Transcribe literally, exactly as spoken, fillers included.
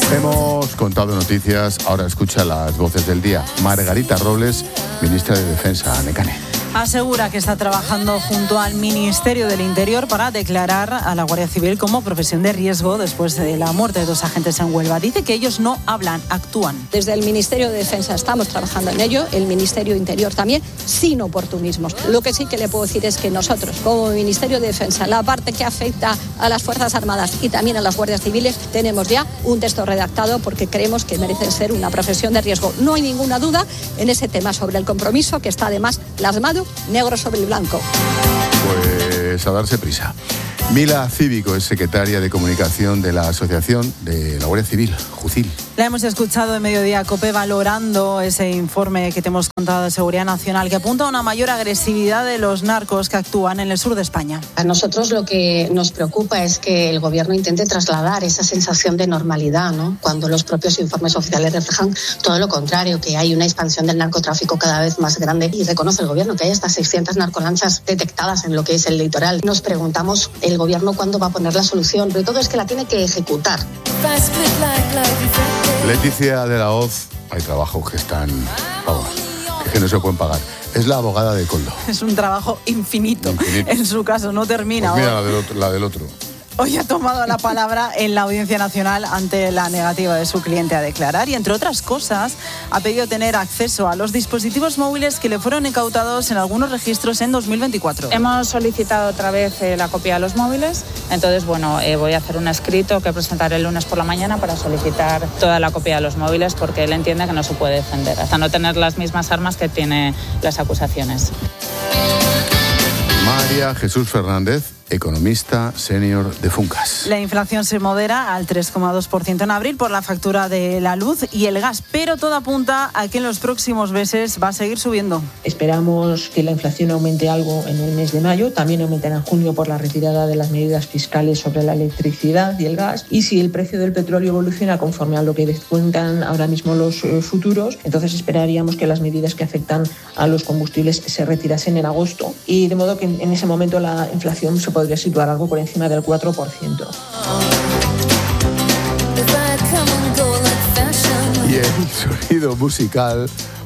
Hemos contado noticias, ahora escucha las voces del día. Margarita Robles, ministra de Defensa, Nekane. Asegura que está trabajando junto al Ministerio del Interior para declarar a la Guardia Civil como profesión de riesgo después de la muerte de dos agentes en Huelva. Dice que ellos no hablan, actúan. Desde el Ministerio de Defensa estamos trabajando en ello, el Ministerio de Interior también, sin oportunismos. Lo que sí que le puedo decir es que nosotros, como Ministerio de Defensa, la parte que afecta a las Fuerzas Armadas y también a las Guardias Civiles, tenemos ya un texto redactado porque creemos que merecen ser una profesión de riesgo. No hay ninguna duda en ese tema sobre el compromiso, que está además plasmado negro sobre el blanco. Pues a darse prisa. Mila Cívico es secretaria de Comunicación de la Asociación de la Guardia Civil, Jucil. La hemos escuchado en Mediodía Cope valorando ese informe que te hemos contado de Seguridad Nacional, que apunta a una mayor agresividad de los narcos que actúan en el sur de España. A nosotros lo que nos preocupa es que el gobierno intente trasladar esa sensación de normalidad, ¿no? Cuando los propios informes oficiales reflejan todo lo contrario, que hay una expansión del narcotráfico cada vez más grande, y reconoce el gobierno que hay hasta seiscientas narcolanchas detectadas en lo que es el litoral. Nos preguntamos el gobierno cuándo va a poner la solución, pero todo es que la tiene que ejecutar. Leticia de la Hoz, hay trabajos que están, vamos, que, que no se pueden pagar. Es la abogada de Coldo. Es un trabajo infinito. infinito. En su caso no termina. Pues mira la del otro. La del otro. Hoy ha tomado la palabra en la Audiencia Nacional ante la negativa de su cliente a declarar y, entre otras cosas, ha pedido tener acceso a los dispositivos móviles que le fueron incautados en algunos registros en dos mil veinticuatro. Hemos solicitado otra vez eh, la copia de los móviles, entonces, bueno, eh, voy a hacer un escrito que presentaré el lunes por la mañana para solicitar toda la copia de los móviles, porque él entiende que no se puede defender hasta no tener las mismas armas que tiene las acusaciones. María Jesús Fernández, economista senior de Funcas. La inflación se modera al tres coma dos por ciento en abril por la factura de la luz y el gas, pero todo apunta a que en los próximos meses va a seguir subiendo. Esperamos que la inflación aumente algo en el mes de mayo, también aumentará en junio por la retirada de las medidas fiscales sobre la electricidad y el gas, y si el precio del petróleo evoluciona conforme a lo que descuentan ahora mismo los eh, futuros, entonces esperaríamos que las medidas que afectan a los combustibles se retirasen en agosto, y de modo que en, en ese momento la inflación se podría situar algo por encima del cuatro por ciento. Y el sonido musical